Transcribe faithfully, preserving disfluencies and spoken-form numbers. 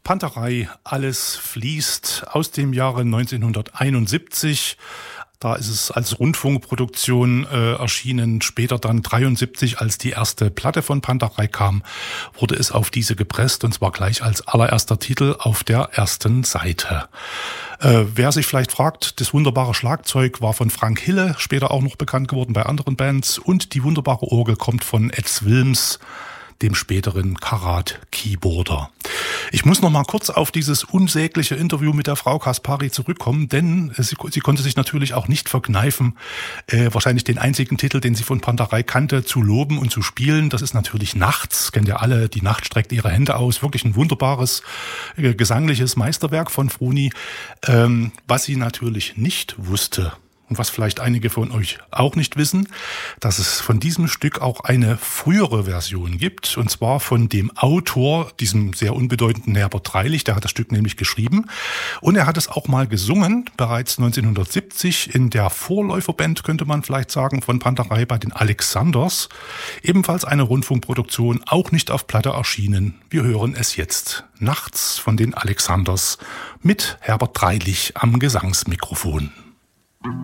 Panterei, alles fließt aus dem Jahre neunzehnhunderteinundsiebzig. Da ist es als Rundfunkproduktion äh, erschienen. Später dann dreiundsiebzig, als die erste Platte von Panterei kam, wurde es auf diese gepresst, und zwar gleich als allererster Titel auf der ersten Seite. Äh, wer sich vielleicht fragt, das wunderbare Schlagzeug war von Frank Hille, später auch noch bekannt geworden bei anderen Bands, und die wunderbare Orgel kommt von Eds Wilms, dem späteren Karat-Keyboarder. Ich muss noch mal kurz auf dieses unsägliche Interview mit der Frau Kaspari zurückkommen, denn sie, sie konnte sich natürlich auch nicht verkneifen, äh, wahrscheinlich den einzigen Titel, den sie von Panterei kannte, zu loben und zu spielen. Das ist natürlich Nachts, kennt ihr alle, die Nacht streckt ihre Hände aus. Wirklich ein wunderbares äh, gesangliches Meisterwerk von Fruni. Ähm, was sie natürlich nicht wusste, und was vielleicht einige von euch auch nicht wissen, dass es von diesem Stück auch eine frühere Version gibt, und zwar von dem Autor, diesem sehr unbedeutenden Herbert Dreilich, der hat das Stück nämlich geschrieben, und er hat es auch mal gesungen, bereits neunzehnhundertsiebzig in der Vorläuferband, könnte man vielleicht sagen, von Panterei bei den Alexanders, ebenfalls eine Rundfunkproduktion, auch nicht auf Platte erschienen. Wir hören es jetzt. Nachts von den Alexanders mit Herbert Dreilich am Gesangsmikrofon.